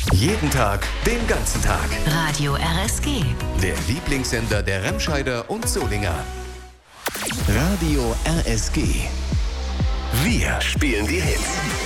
Jeden Tag, den ganzen Tag. Radio RSG. Der Lieblingssender der Remscheider und Solinger. Radio RSG. Wir spielen die Hits.